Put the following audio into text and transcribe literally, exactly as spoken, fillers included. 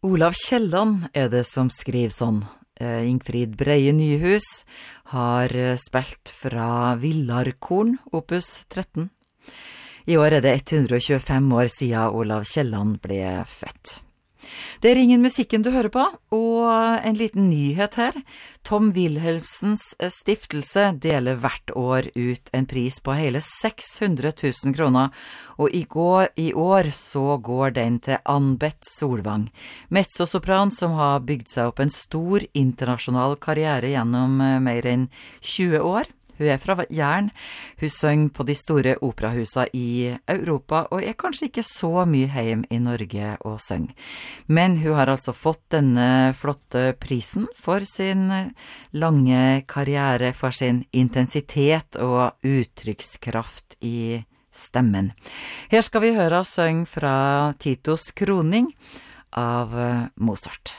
Olav Kielland er det som skriver sånn. Eh, Ingfrid Breie Nyhus har eh, spilt fra Villarkorn, opus tretten. I år er det hundre og tjuefem år siden Olav Kielland ble født. Det er ingen musikken du hører på, og en liten nyhet her. Tom Wilhelmsens stiftelse deler hvert år ut en pris på hele seks hundre tusen kroner, og i, går, i år så går den til Ann-Beth Solvang, mezzosopran som har bygd seg opp en stor internasjonal karriere gjennom mer enn tjue år. Hun er fra Jæren, hun synger på de store operahusa i Europa, og er kanskje ikke så mye heim i Norge å synge. Men hun har altså fått denne flotte prisen for sin lange karriere, for sin intensitet og uttrykkskraft i stemmen. Her skal vi høre synge fra Titos kroning av Mozart.